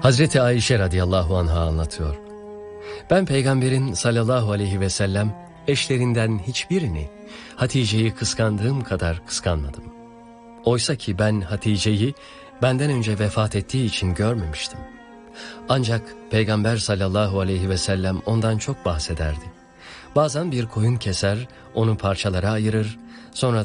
Hazreti Ayşe radıyallahu anha anlatıyor. Ben Peygamberin sallallahu aleyhi ve sellem eşlerinden hiçbirini Hatice'yi kıskandığım kadar kıskanmadım. Oysa ki ben Hatice'yi benden önce vefat ettiği için görmemiştim. Ancak Peygamber sallallahu aleyhi ve sellem ondan çok bahsederdi. Bazen bir koyun keser, onu parçalara ayırır, sonra